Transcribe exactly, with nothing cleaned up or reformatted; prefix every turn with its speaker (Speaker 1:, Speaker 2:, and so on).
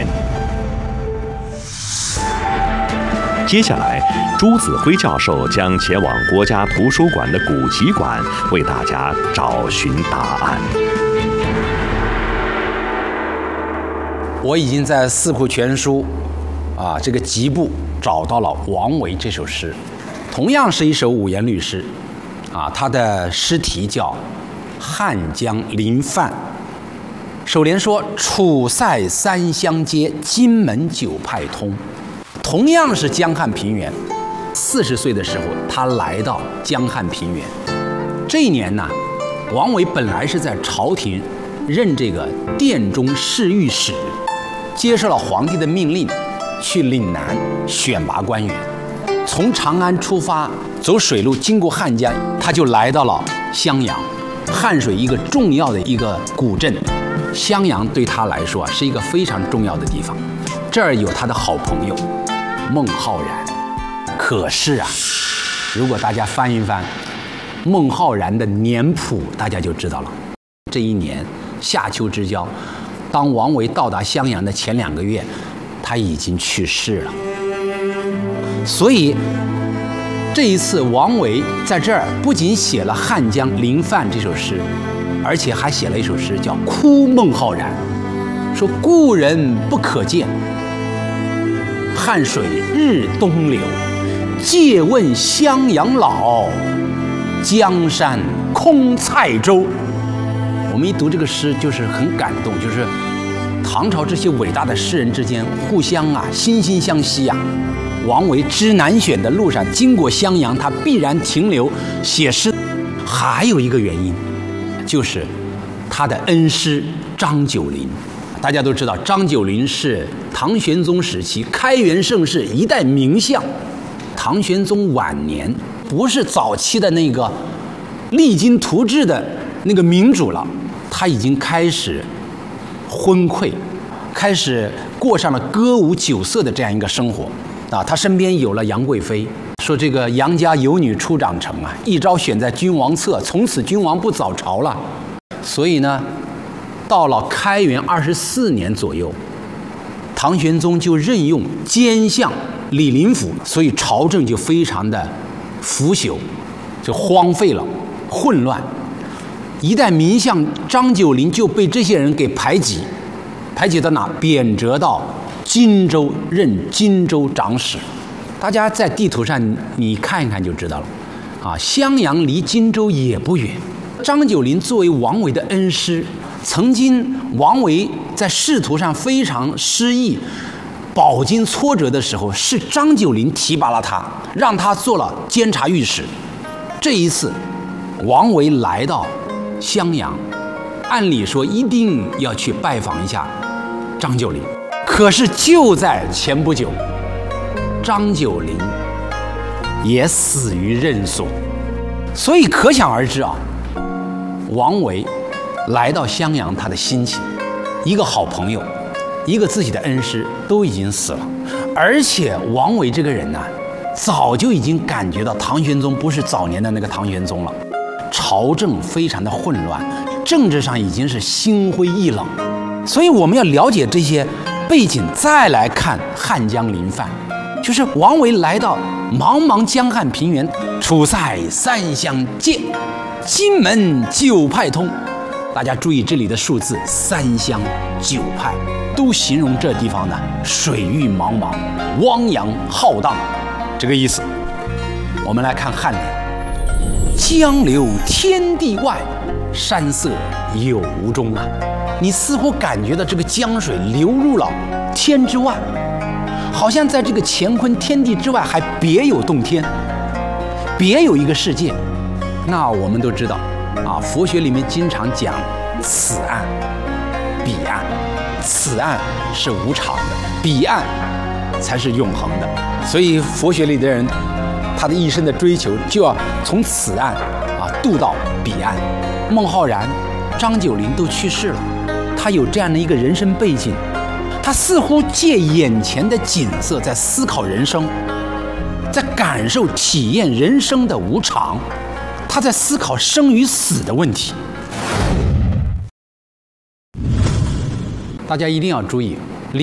Speaker 1: 年。接下来，朱子辉教授将前往国家图书馆的古籍馆，为大家找寻答案。
Speaker 2: 我已经在《四库全书》啊这个集部找到了王维这首诗，同样是一首五言律诗，啊，它的诗题叫《汉江临泛》。首联说：“楚塞三湘接，荆门九派通。”同样是江汉平原，四十岁的时候，他来到江汉平原。这一年呢，王维本来是在朝廷任这个殿中侍御史，接受了皇帝的命令，去岭南选拔官员。从长安出发，走水路经过汉江，他就来到了襄阳，汉水一个重要的一个古镇。襄阳对他来说啊，是一个非常重要的地方。这儿有他的好朋友孟浩然。可是啊，如果大家翻一翻孟浩然的年谱，大家就知道了。这一年夏秋之交，当王维到达襄阳的前两个月，他已经去世了。所以这一次王维在这儿不仅写了《汉江临泛》这首诗，而且还写了一首诗叫《哭孟浩然》，说故人不可见，汉水日东流，借问襄阳老，江山空蔡州。我们一读这个诗就是很感动，就是唐朝这些伟大的诗人之间互相啊惺惺相惜啊。王维知南选的路上经过襄阳，他必然停留写诗。还有一个原因，就是他的恩师张九龄。大家都知道，张九龄是唐玄宗时期开元盛世一代名相。唐玄宗晚年不是早期的那个励精图治的那个明主了，他已经开始昏聩，开始过上了歌舞酒色的这样一个生活啊。他身边有了杨贵妃，说这个杨家有女初长成啊，一朝选在君王侧，从此君王不早朝了。所以呢，到了开元二十四年左右，唐玄宗就任用监相李林甫，所以朝政就非常的腐朽，就荒废了，混乱。一代名相张九龄就被这些人给排挤，排挤到哪？贬谪到荆州任荆州长史。大家在地图上你看一看就知道了，啊，襄阳离荆州也不远。张九龄作为王维的恩师，曾经王维在仕途上非常失意、饱经挫折的时候，是张九龄提拔了他，让他做了监察御史。这一次，王维来到襄阳，按理说一定要去拜访一下张九龄，可是就在前不久，张九龄也死于任所。所以可想而知啊，王维来到襄阳，他的心情，一个好朋友，一个自己的恩师都已经死了，而且王维这个人呢、啊，早就已经感觉到唐玄宗不是早年的那个唐玄宗了，朝政非常的混乱，政治上已经是心灰意冷。所以我们要了解这些背景，再来看汉江临泛，就是王维来到茫茫江汉平原，楚塞三湘接，荆门九派通。大家注意这里的数字，三湘九派都形容这地方的水域茫茫，汪洋浩荡，这个意思。我们来看颔联：江流天地外，山色有无中啊。你似乎感觉到这个江水流入了天之外，好像在这个乾坤天地之外还别有洞天，别有一个世界。那我们都知道啊，佛学里面经常讲此岸彼岸，此岸是无常的，彼岸才是永恒的。所以佛学里的人，他的一生的追求就要从此岸啊渡到彼岸。孟浩然、张九龄都去世了，他有这样的一个人生背景，他似乎借眼前的景色在思考人生，在感受体验人生的无常，他在思考生与死的问题。大家一定要注意，